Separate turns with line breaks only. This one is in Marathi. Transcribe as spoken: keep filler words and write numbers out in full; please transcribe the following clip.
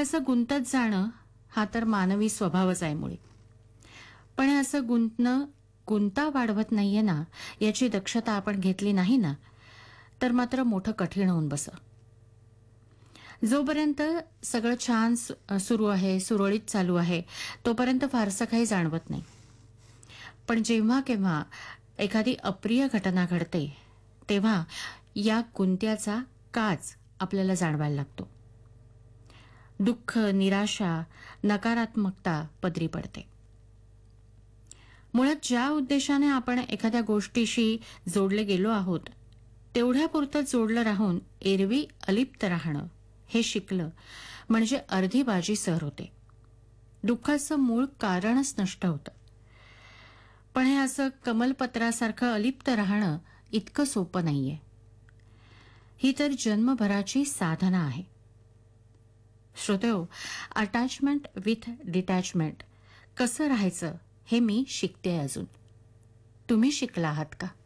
असं गुंतत जाणं हा तर मानवी स्वभावच आहे मुळे. पण हे असं गुंतणं गुंता वाढवत नाहीये ना, याची दक्षता आपण घेतली नाही ना, तर मात्र मोठं कठीण होऊन बसं. जोपर्यंत सगळं छान सु सुरू आहे, सुरळीत चालू आहे, तोपर्यंत फारसं काही जाणवत नाही. पण जेव्हा केव्हा एखादी अप्रिय घटना घडते, तेव्हा या गुंत्याचा काच आपल्याला जाणवायला लागतो. दुःख, निराशा, नकारात्मकता पदरी पडते. मुळात ज्या उद्देशाने आपण एखाद्या गोष्टीशी जोडले गेलो आहोत, तेवढ्यापुरतं जोडलं राहून एरवी अलिप्त राहणं हे शिकलं म्हणजे अर्धी बाजी सर होते. दुःखाचं मूळ कारणच नष्ट होतं. पण हे असं कमलपत्रासारखं अलिप्त राहणं इतकं सोपं नाहीये. ही तर जन्मभराची साधना आहे. श्रोतेहो, अटॅचमेंट विथ डिटॅचमेंट कसं राहायचं हे मी शिकते अजून. तुम्ही शिकला आहात का?